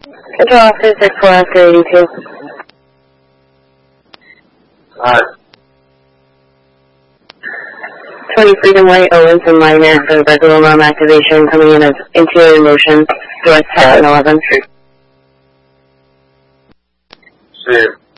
Control Officer 64 after 82. 20 Freedom Way, Owens and Minor for regular alarm activation coming in as interior motion, North 10 and 11. 是